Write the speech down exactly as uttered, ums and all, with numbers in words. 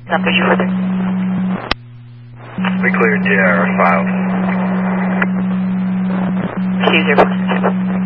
I'll push you further. We cleared J R five. Two zero four.